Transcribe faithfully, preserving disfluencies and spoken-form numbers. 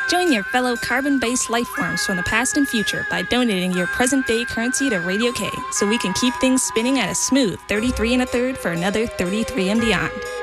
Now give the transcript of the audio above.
Join your fellow carbon-based life forms from the past and future by donating your present-day currency to Radio K so we can keep things spinning at a smooth thirty-three and a third for another thirty-three and beyond.